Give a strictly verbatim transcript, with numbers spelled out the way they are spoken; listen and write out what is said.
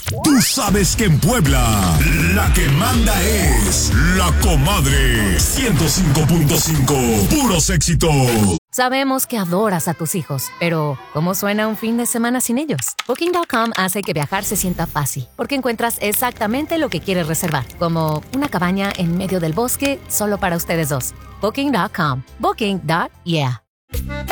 Tú sabes que en Puebla, la que manda es la comadre. ciento cinco punto cinco, puros éxitos. Sabemos que adoras a tus hijos, pero ¿cómo suena un fin de semana sin ellos? Booking punto com hace que viajar se sienta fácil, porque encuentras exactamente lo que quieres reservar, como una cabaña en medio del bosque solo para ustedes dos. Booking punto com. Booking. Yeah.